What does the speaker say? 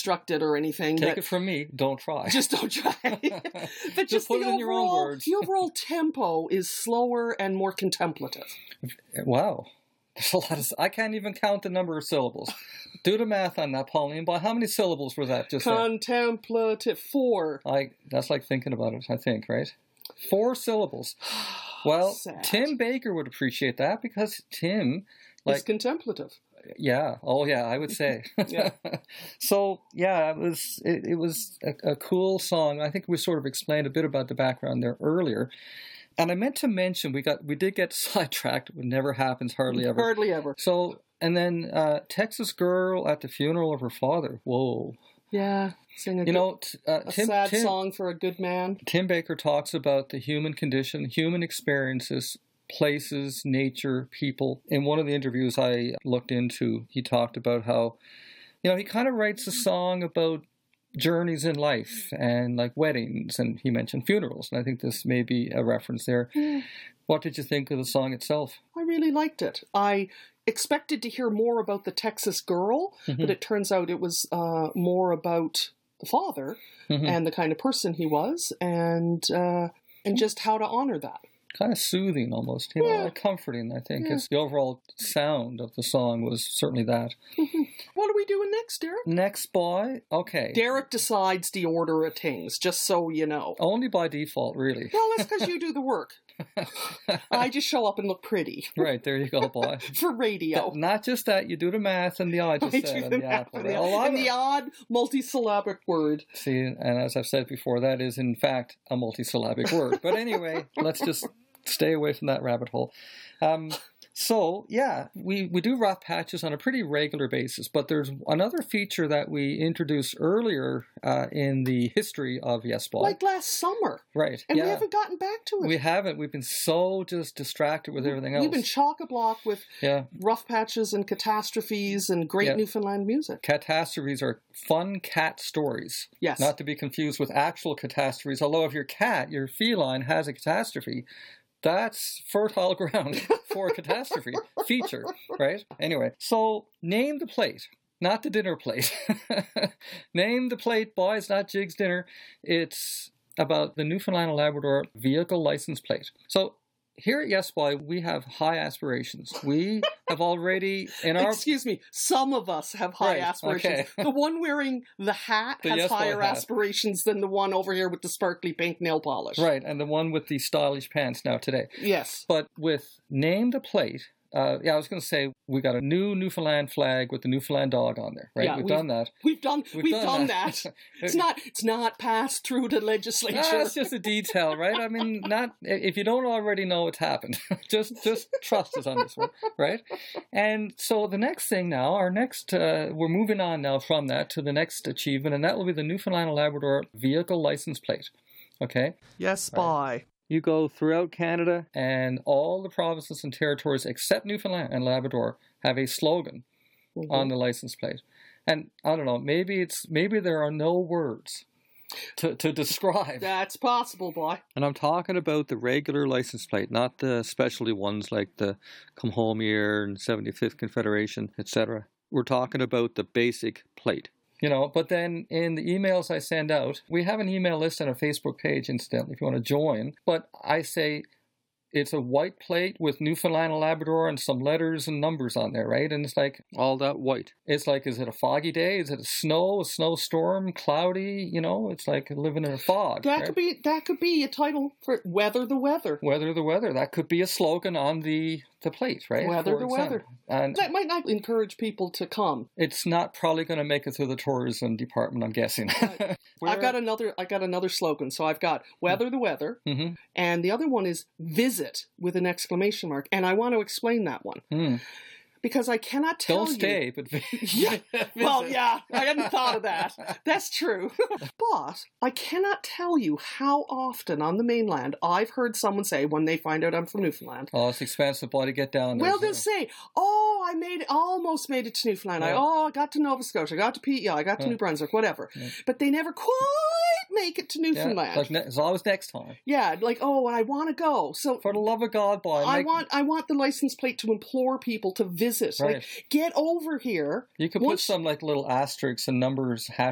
constructed or anything. Take it from me, don't try. Just don't try. But just put it in your own words. The overall tempo is slower and more contemplative. Wow. There's a lot of... I can't even count the number of syllables. Do the math on that, Pauline. By how many syllables was that just Contemplative. 4. That's like thinking about it, I think, right? 4 syllables. Well, Sad. Tim Baker would appreciate that because Tim... It's contemplative. Yeah. Oh, yeah, I would say. Yeah. So, yeah, it was a cool song. I think we sort of explained a bit about the background there earlier. And I meant to mention, we did get sidetracked. It never happens, hardly ever. Hardly ever. So, and then Texas Girl at the funeral of her father. Whoa. Yeah. Sing a sad song for a good man. Tim Baker talks about the human condition, human experiences, places, nature, people. In one of the interviews I looked into, he talked about how, he kind of writes a song about journeys in life and like weddings, and he mentioned funerals, and I think this may be a reference there. What did you think of the song itself? I really liked it. I expected to hear more about the Texas Girl, but it turns out it was more about the father and the kind of person he was, and just how to honor that. Kind of soothing almost, like comforting, I think. It's the overall sound of the song was certainly that. What are we doing next, Derek? Next, boy. Okay. Derek decides the order of things, just so you know. Only by default, really. Well, that's because you do the work. I just show up and look pretty. Right, there you go, boy. For radio. Not just that, you do the math and the odd, just said, and the apple. And the odd multisyllabic word. See, and as I've said before, that is in fact a multisyllabic word. But anyway, let's just stay away from that rabbit hole. So, yeah, we do rough patches on a pretty regular basis, but there's another feature that we introduced earlier in the history of Yes Boy. Like last summer. Right. And we haven't gotten back to it. We haven't. We've been so just distracted with everything else. We've been chock-a-block with rough patches and catastrophes and great Newfoundland music. Catastrophes are fun cat stories. Yes. Not to be confused with actual catastrophes, although if your cat, your feline, has a catastrophe, that's fertile ground for a catastrophe feature, right? Anyway, so name the plate, not the dinner plate. Name the plate, boys, not Jig's dinner. It's about the Newfoundland and Labrador vehicle license plate. So here at Yes Boy, we have high aspirations. We have already in our... Excuse me, some of us have high aspirations. Okay. The one wearing the hat has higher aspirations than the one over here with the sparkly pink nail polish. Right, and the one with the stylish pants now today. Yes. But with Name the Plate... I was going to say we got a new Newfoundland flag with the Newfoundland dog on there, right? Yeah, we've done that. We've done that. It's not passed through the legislature. That's just a detail, right? I mean, not if you don't already know it's happened, just trust us on this one, right? And so the next thing now, we're moving on now from that to the next achievement, and that will be the Newfoundland and Labrador vehicle license plate. Okay. Yes, bye. You go throughout Canada, and all the provinces and territories except Newfoundland and Labrador have a slogan on the license plate. And I don't know, maybe there are no words to describe. That's possible, boy. And I'm talking about the regular license plate, not the specialty ones like the Come Home Year and 75th Confederation, etc. We're talking about the basic plate. But then in the emails I send out, we have an email list and a Facebook page, incidentally, if you want to join. But I say it's a white plate with Newfoundland and Labrador and some letters and numbers on there, right? And it's like all that white. It's like, is it a foggy day? Is it a snowstorm, cloudy? It's like living in a fog. That could be a title for Weather the Weather. Weather the Weather. That could be a slogan on the plate, right? Weather the Weather. And that might not encourage people to come. It's not probably going to make it through the tourism department, I'm guessing. I've got another slogan. So I've got Weather the Weather, and the other one is Visit with an exclamation mark. And I want to explain that one. Because I cannot tell you... Don't stay, but... Yeah. Well, yeah, I hadn't thought of that. That's true. But I cannot tell you how often on the mainland I've heard someone say when they find out I'm from Newfoundland... Oh, it's expensive, boy, to get down there. Well, they'll say, I almost made it to Newfoundland. Yeah. I got to Nova Scotia, I got to PEI, I got to New Brunswick, whatever. Yeah. But they never quite make it to Newfoundland. Yeah, it's always next time. Yeah, like, I want to go. So for the love of God, boy. I want the license plate to implore people to visit. Right. Like, get over here. You could put some like little asterisks and numbers,